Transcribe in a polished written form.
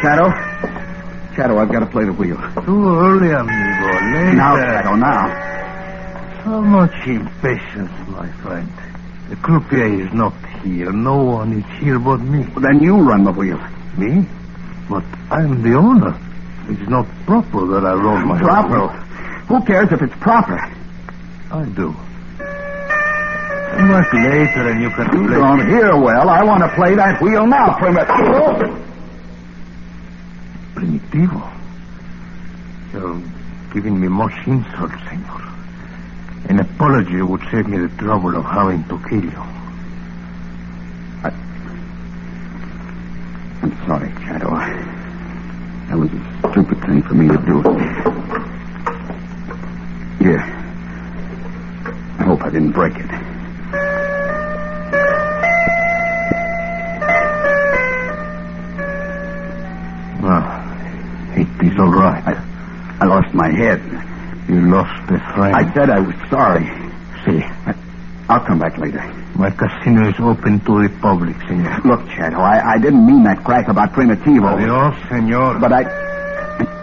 Shadow? Shadow, I've got to play the wheel. Too early, amigo. Later. Now, Shadow, now. So much impatience, my friend. The croupier is not here. No one is here but me. Well, then you run the wheel. Me? But I'm the owner. It's not proper that I roll my Proper? Who cares if it's proper? I do. Come back later and you can You play. don't hear well. I want to play that wheel now, Primitivo. Primitivo? You're giving me much insult, senor. An apology would save me the trouble of having to kill you. I'm sorry, Shadow. That was a stupid thing for me to do. Here. I hope I didn't break it. Well, it is all right. I lost my head. You lost a friend. I said I was sorry. See, I'll come back later. my casino is open to the public, senor. Look, Shadow, I didn't mean that crack about Primitivo. Adios, senor. But I...